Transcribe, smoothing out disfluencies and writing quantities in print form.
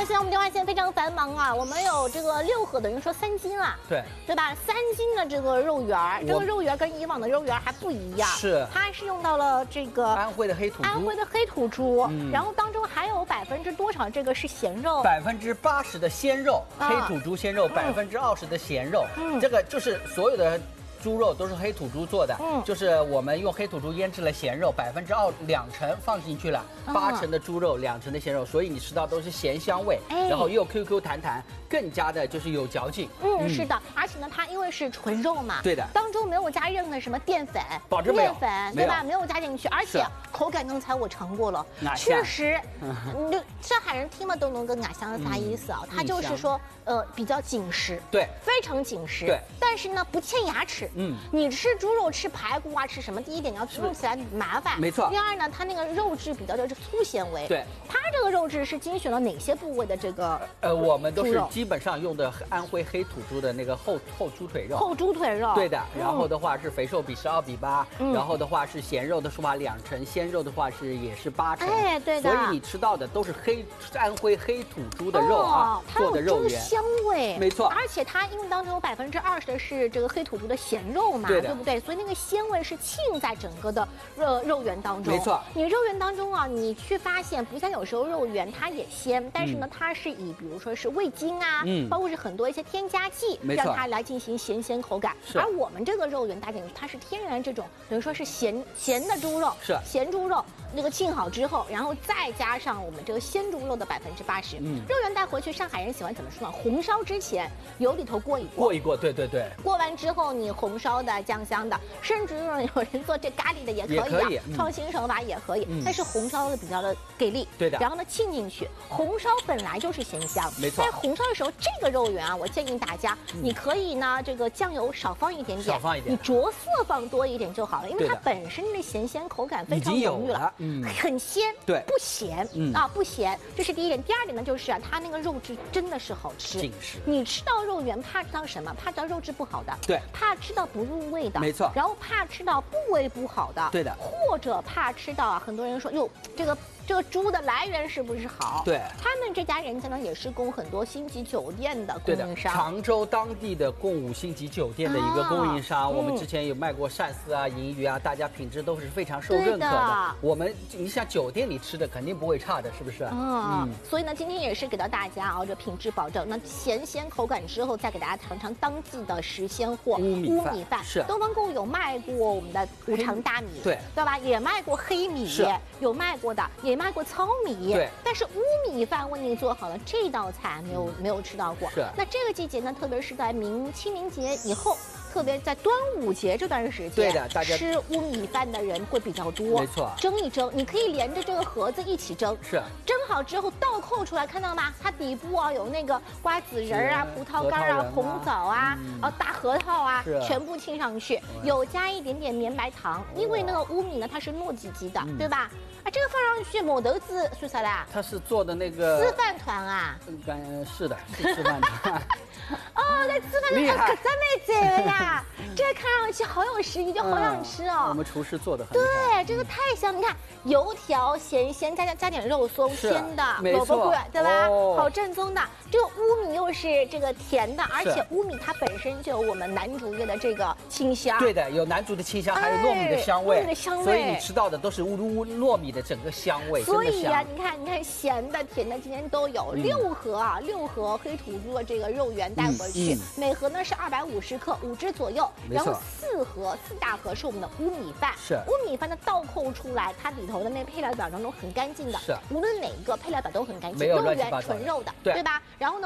现在我们电话线非常繁忙啊，我们有这个6盒，等于说3斤了，对吧？3斤的这个肉圆，这个肉圆跟以往的肉圆还不一样， 是它是用到了这个安徽的黑土猪， 然后当中还有多少这个是咸肉 ？80%的鲜肉，黑土猪鲜肉，20%的咸肉，这个就是所有的。猪肉都是黑土猪做的，就是我们用黑土猪腌制了咸肉，2成放进去了，8成的猪肉，2成的咸肉，所以你吃到都是咸香味，然后又 QQ 弹弹，更加的就是有嚼劲。 是的，而且呢，它因为是纯肉嘛， 对的， 当中没有加任何什么淀粉、 面粉，对吧？没有加进去，而且口感刚才我尝过了，确实，你上海人听了都能跟俺相啥意思啊？它就是说，比较紧实， 对， 非常紧实， 对， 但是呢不欠牙齿。你吃猪肉、吃排骨啊，吃什么？第一点你要弄起来麻烦， 没错。 第二呢，它那个肉质比较的粗纤维， 对。 它这个肉质是精选了哪些部位的这个？ 我们都是基本上用的安徽黑土猪的那个厚猪腿肉。 厚猪腿肉。 对的。然后的话是肥瘦比12:8，然后的话是咸肉的话2成，鲜肉的话也是8成。 哎，对的。 所以你吃到的都是安徽黑土猪的肉啊，做的肉圆。 香味。 没错。 而且它因为当中有20%的是这个黑土猪的咸肉嘛，对不对？所以那个鲜味是浸在整个的肉圆当中。 没错。 你肉圆当中啊，你去发现，不像有时候肉圆它也鲜，但是呢，它是以比如说是味精啊，包括是很多一些添加剂，让它来进行咸口感。而我们这个肉圆搭进去，它是天然这种等于说是咸的猪肉， 是咸猪肉。那个浸好之后，然后再加上我们这个鲜猪肉的80%，肉圆带回去，上海人喜欢怎么说呢？红烧之前油里头过一过， 对。 过完之后，你红烧的、酱香的，甚至有人做这咖喱的也可以啊，创新手法也可以。但是红烧的比较的给力， 对的。 然后呢，浸进去，红烧本来就是咸香， 没错。 在红烧的时候，这个肉圆啊，我建议大家，你可以呢，这个酱油少放一点点，你着色放多一点就好了，因为它本身的咸口感非常浓郁了，很鲜， 对， 不咸啊，不咸，这是第一点。第二点呢，就是它那个肉质真的是好吃， 紧实。 你吃到肉圆，怕吃到什么？怕吃到肉质不好的， 对， 怕吃到不入味的， 没错。 然后怕吃到部位不好的， 对的， 或者怕吃到啊，很多人说哟，这个猪的来源是不是好？ 对， 他们这家人家呢也是供很多星级酒店的供应商， 常州当地的共5星级酒店的一个供应商。我们之前有卖过鳝丝啊、银鱼啊，大家品质都是非常受认可的。我们你像酒店里吃的肯定不会差的，是不是？ 所以呢，今天也是给到大家啊，这品质保证。那咸口感之后，再给大家尝尝当季的实鲜货乌米饭。 是东方购有卖过我们的无常大米， 对吧？也卖过黑米，有卖过的，也卖过糙米， 对。 但是乌米饭为您做好了这道菜，没有吃到过。 是。 那这个季节呢，特别是在清明节以后。特别在端午节这段时间， 对的，大家吃乌米饭的人会比较多。 没错， 蒸一蒸，你可以连着这个盒子一起蒸。 是， 蒸好之后倒扣出来，看到吗？它底部啊有那个瓜子仁啊、葡萄干啊、红枣啊、大核桃啊，全部浸上去，有加一点点绵白糖，因为那个乌米呢它是糯叽叽的，对吧？啊，这个放上去，抹豆子算啥啦？ 它是做的那个吃饭团啊？ 是的，是吃饭团。 哦，那吃饭团可真没贼了呀！这个看上去好有食欲，就好想吃哦。 我们厨师做的很对，这个太香！你看，油条咸加点肉松，鲜的萝卜棍，对吧？好正宗的。这个乌米又是这个甜的，而且乌米它本身就有我们南竹叶的这个清香。 对的，有南竹的清香，还有糯米的香味。 糯米的香味， 所以你吃到的都是糯米的整个香味。 所以呀，你看，咸的、甜的，今天都有6盒啊，6盒黑土猪的这个肉圆带回去，每盒呢是250克，5只左右。然后4大盒是我们的乌米饭， 是乌米饭的倒扣出来，它里头的那配料表当中很干净的， 是， 无论哪一个配料表都很干净， 没有肉圆纯肉的，对吧？然后呢？